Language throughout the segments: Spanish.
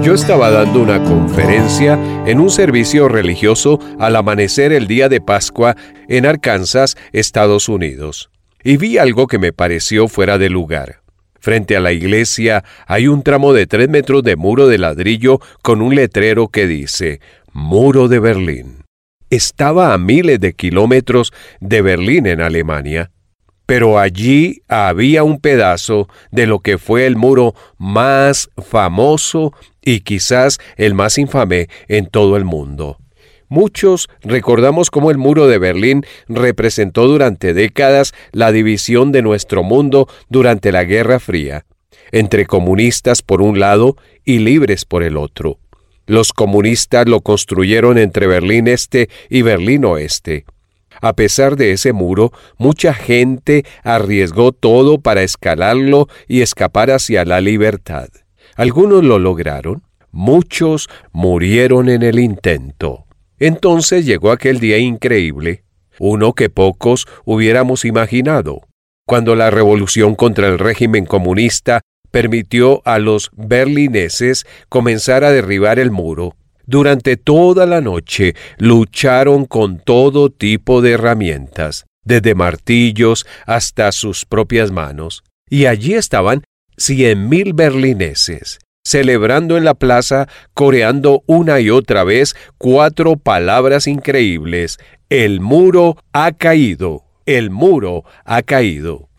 Yo estaba dando una conferencia en un servicio religioso al amanecer el día de Pascua en Arkansas, Estados Unidos, y vi algo que me pareció fuera de lugar. Frente a la iglesia hay un tramo de 3 metros de muro de ladrillo con un letrero que dice Muro de Berlín. Estaba a miles de kilómetros de Berlín en Alemania, pero allí había un pedazo de lo que fue el muro más famoso y quizás el más infame en todo el mundo. Muchos recordamos cómo el muro de Berlín representó durante décadas la división de nuestro mundo durante la Guerra Fría, entre comunistas por un lado y libres por el otro. Los comunistas lo construyeron entre Berlín Este y Berlín Oeste. A pesar de ese muro, mucha gente arriesgó todo para escalarlo y escapar hacia la libertad. Algunos lo lograron, muchos murieron en el intento. Entonces llegó aquel día increíble, uno que pocos hubiéramos imaginado, cuando la revolución contra el régimen comunista permitió a los berlineses comenzar a derribar el muro. Durante toda la noche lucharon con todo tipo de herramientas, desde martillos hasta sus propias manos. Y allí estaban 100,000 berlineses, celebrando en la plaza, coreando una y otra vez 4 palabras increíbles. El muro ha caído, el muro ha caído.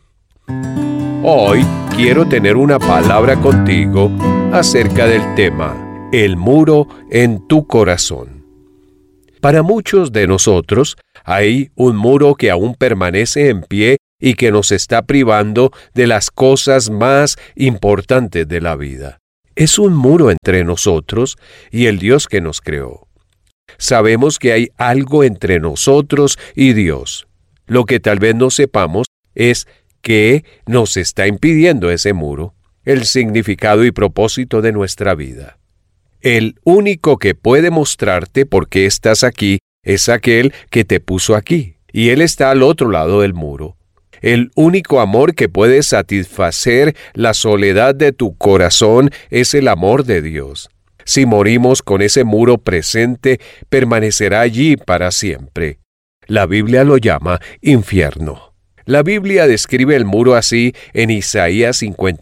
Hoy quiero tener una palabra contigo acerca del tema el muro en tu corazón. Para muchos de nosotros hay un muro que aún permanece en pie y que nos está privando de las cosas más importantes de la vida. Es un muro entre nosotros y el Dios que nos creó. Sabemos que hay algo entre nosotros y Dios. Lo que tal vez no sepamos es qué nos está impidiendo ese muro, el significado y propósito de nuestra vida. El único que puede mostrarte por qué estás aquí es aquel que te puso aquí, y Él está al otro lado del muro. El único amor que puede satisfacer la soledad de tu corazón es el amor de Dios. Si morimos con ese muro presente, permanecerá allí para siempre. La Biblia lo llama infierno. La Biblia describe el muro así en Isaías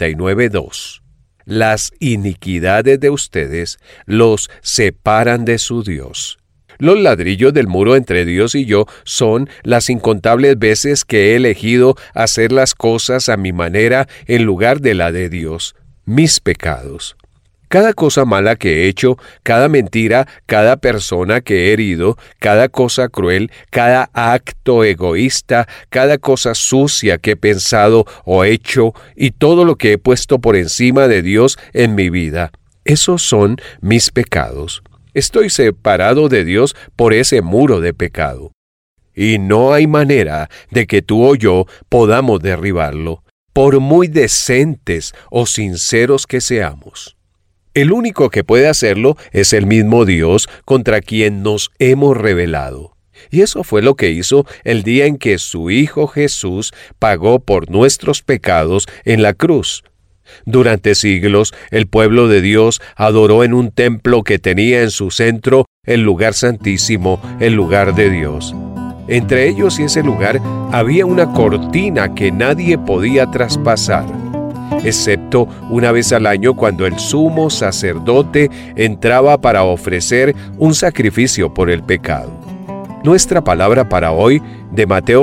59:2. Las iniquidades de ustedes los separan de su Dios. Los ladrillos del muro entre Dios y yo son las incontables veces que he elegido hacer las cosas a mi manera en lugar de la de Dios, mis pecados. Cada cosa mala que he hecho, cada mentira, cada persona que he herido, cada cosa cruel, cada acto egoísta, cada cosa sucia que he pensado o hecho y todo lo que he puesto por encima de Dios en mi vida, esos son mis pecados. Estoy separado de Dios por ese muro de pecado. Y no hay manera de que tú o yo podamos derribarlo, por muy decentes o sinceros que seamos. El único que puede hacerlo es el mismo Dios contra quien nos hemos rebelado. Y eso fue lo que hizo el día en que su Hijo Jesús pagó por nuestros pecados en la cruz. Durante siglos, el pueblo de Dios adoró en un templo que tenía en su centro el lugar santísimo, el lugar de Dios. Entre ellos y ese lugar había una cortina que nadie podía traspasar, excepto una vez al año cuando el sumo sacerdote entraba para ofrecer un sacrificio por el pecado. Nuestra palabra para hoy, de Mateo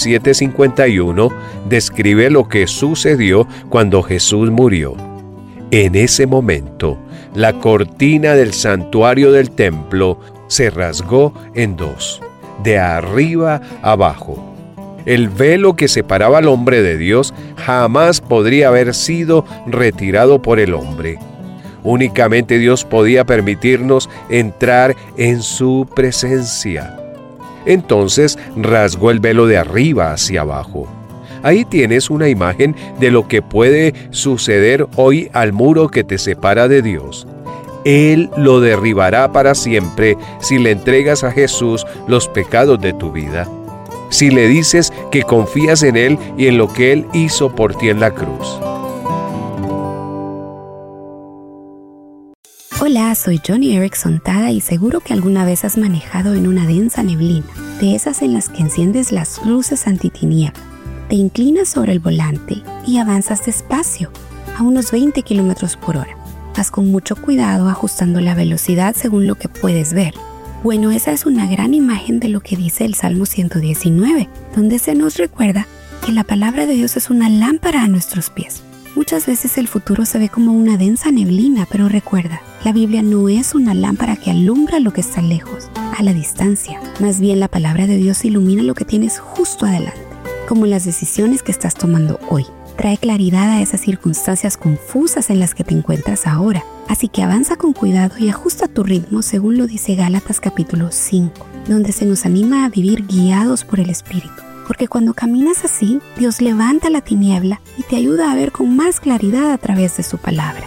27:51, describe lo que sucedió cuando Jesús murió. En ese momento, la cortina del santuario del templo se rasgó en 2, de arriba abajo. El velo que separaba al hombre de Dios jamás podría haber sido retirado por el hombre. Únicamente Dios podía permitirnos entrar en su presencia. Entonces rasgó el velo de arriba hacia abajo. Ahí tienes una imagen de lo que puede suceder hoy al muro que te separa de Dios. Él lo derribará para siempre si le entregas a Jesús los pecados de tu vida. Si le dices que confías en Él y en lo que Él hizo por ti en la cruz. Hola, soy Johnny Erickson Tada y seguro que alguna vez has manejado en una densa neblina, de esas en las que enciendes las luces antitiniebla. Te inclinas sobre el volante y avanzas despacio, a unos 20 kilómetros por hora. Vas con mucho cuidado ajustando la velocidad según lo que puedes ver. Bueno, esa es una gran imagen de lo que dice el Salmo 119, donde se nos recuerda que la palabra de Dios es una lámpara a nuestros pies. Muchas veces el futuro se ve como una densa neblina, pero recuerda, la Biblia no es una lámpara que alumbra lo que está lejos, a la distancia. Más bien la palabra de Dios ilumina lo que tienes justo adelante, como las decisiones que estás tomando hoy. Trae claridad a esas circunstancias confusas en las que te encuentras ahora. Así que avanza con cuidado y ajusta tu ritmo según lo dice Gálatas capítulo 5, donde se nos anima a vivir guiados por el Espíritu. Porque cuando caminas así, Dios levanta la tiniebla y te ayuda a ver con más claridad a través de su palabra.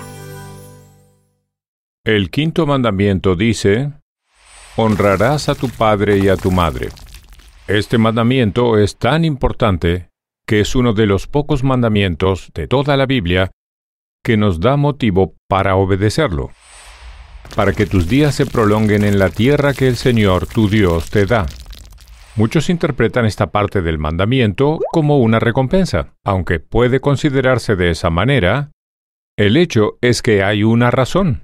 El quinto mandamiento dice: honrarás a tu padre y a tu madre. Este mandamiento es tan importante que es uno de los pocos mandamientos de toda la Biblia que nos da motivo para obedecerlo, para que tus días se prolonguen en la tierra que el Señor, tu Dios, te da. Muchos interpretan esta parte del mandamiento como una recompensa. Aunque puede considerarse de esa manera, el hecho es que hay una razón.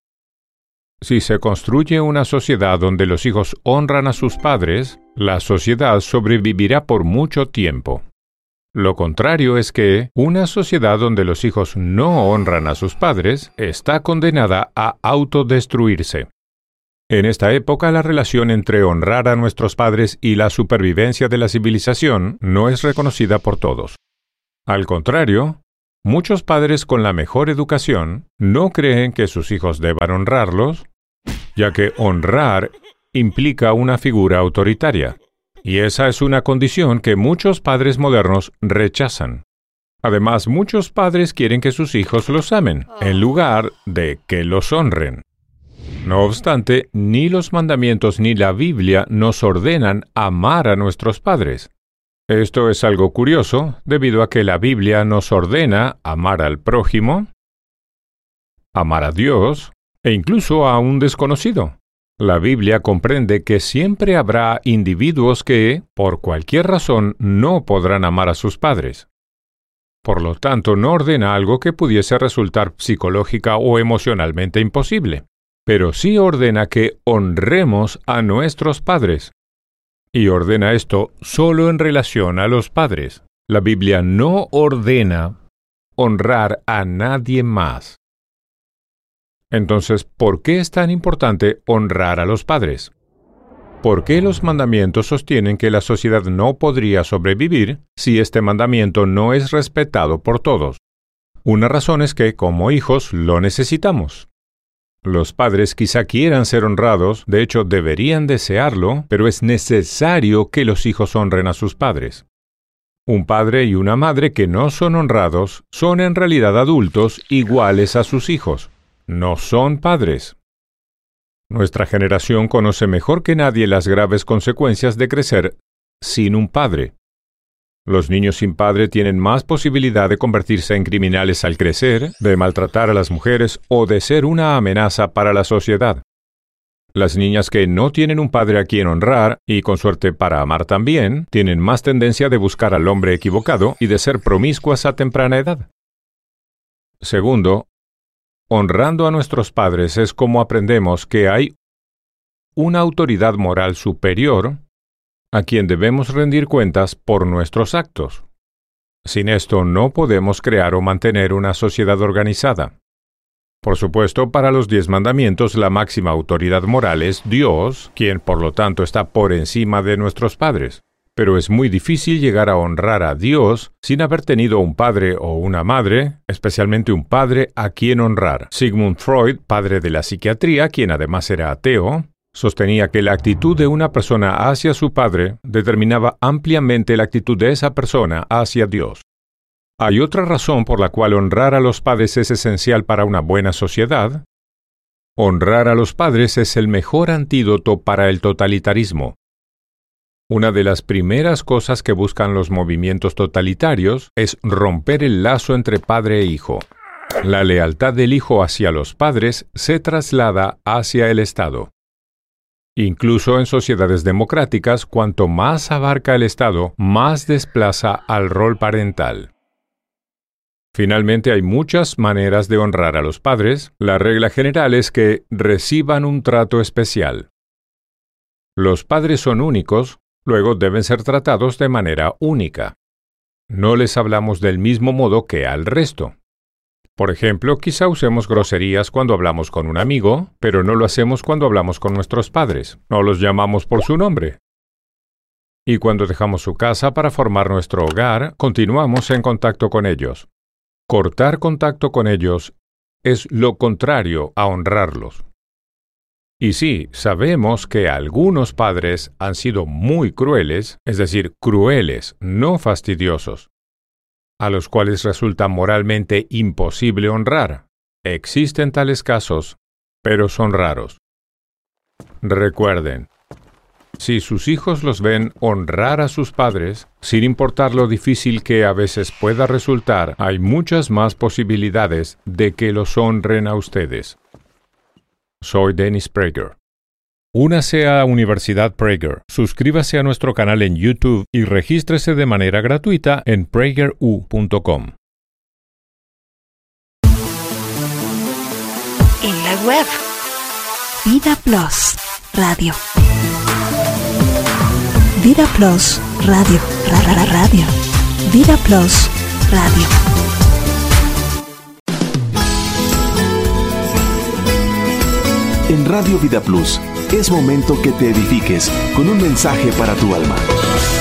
Si se construye una sociedad donde los hijos honran a sus padres, la sociedad sobrevivirá por mucho tiempo. Lo contrario es que una sociedad donde los hijos no honran a sus padres está condenada a autodestruirse. En esta época, la relación entre honrar a nuestros padres y la supervivencia de la civilización no es reconocida por todos. Al contrario, muchos padres con la mejor educación no creen que sus hijos deban honrarlos, ya que honrar implica una figura autoritaria. Y esa es una condición que muchos padres modernos rechazan. Además, muchos padres quieren que sus hijos los amen, en lugar de que los honren. No obstante, ni los mandamientos ni la Biblia nos ordenan amar a nuestros padres. Esto es algo curioso, debido a que la Biblia nos ordena amar al prójimo, amar a Dios, e incluso a un desconocido. La Biblia comprende que siempre habrá individuos que, por cualquier razón, no podrán amar a sus padres. Por lo tanto, no ordena algo que pudiese resultar psicológica o emocionalmente imposible, pero sí ordena que honremos a nuestros padres. Y ordena esto solo en relación a los padres. La Biblia no ordena honrar a nadie más. Entonces, ¿por qué es tan importante honrar a los padres? ¿Por qué los mandamientos sostienen que la sociedad no podría sobrevivir si este mandamiento no es respetado por todos? Una razón es que, como hijos, lo necesitamos. Los padres quizá quieran ser honrados, de hecho deberían desearlo, pero es necesario que los hijos honren a sus padres. Un padre y una madre que no son honrados son en realidad adultos iguales a sus hijos. No son padres. Nuestra generación conoce mejor que nadie las graves consecuencias de crecer sin un padre. Los niños sin padre tienen más posibilidad de convertirse en criminales al crecer, de maltratar a las mujeres o de ser una amenaza para la sociedad. Las niñas que no tienen un padre a quien honrar, y con suerte para amar también, tienen más tendencia de buscar al hombre equivocado y de ser promiscuas a temprana edad. Segundo, honrando a nuestros padres es como aprendemos que hay una autoridad moral superior a quien debemos rendir cuentas por nuestros actos. Sin esto no podemos crear o mantener una sociedad organizada. Por supuesto, para los 10 mandamientos la máxima autoridad moral es Dios, quien por lo tanto está por encima de nuestros padres. Pero es muy difícil llegar a honrar a Dios sin haber tenido un padre o una madre, especialmente un padre a quien honrar. Sigmund Freud, padre de la psiquiatría, quien además era ateo, sostenía que la actitud de una persona hacia su padre determinaba ampliamente la actitud de esa persona hacia Dios. Hay otra razón por la cual honrar a los padres es esencial para una buena sociedad. Honrar a los padres es el mejor antídoto para el totalitarismo. Una de las primeras cosas que buscan los movimientos totalitarios es romper el lazo entre padre e hijo. La lealtad del hijo hacia los padres se traslada hacia el Estado. Incluso en sociedades democráticas, cuanto más abarca el Estado, más desplaza al rol parental. Finalmente, hay muchas maneras de honrar a los padres. La regla general es que reciban un trato especial. Los padres son únicos, luego deben ser tratados de manera única. No les hablamos del mismo modo que al resto. Por ejemplo, quizá usemos groserías cuando hablamos con un amigo, pero no lo hacemos cuando hablamos con nuestros padres. No los llamamos por su nombre. Y cuando dejamos su casa para formar nuestro hogar, continuamos en contacto con ellos. Cortar contacto con ellos es lo contrario a honrarlos. Y sí, sabemos que algunos padres han sido muy crueles, es decir, crueles, no fastidiosos, a los cuales resulta moralmente imposible honrar. Existen tales casos, pero son raros. Recuerden, si sus hijos los ven honrar a sus padres, sin importar lo difícil que a veces pueda resultar, hay muchas más posibilidades de que los honren a ustedes. Soy Dennis Prager. Únase a Universidad Prager, suscríbase a nuestro canal en YouTube y regístrese de manera gratuita en prageru.com. En la web, Vida Plus Radio. Vida Plus Radio. Radio. Vida Plus Radio. En Radio Vida Plus, es momento que te edifiques con un mensaje para tu alma.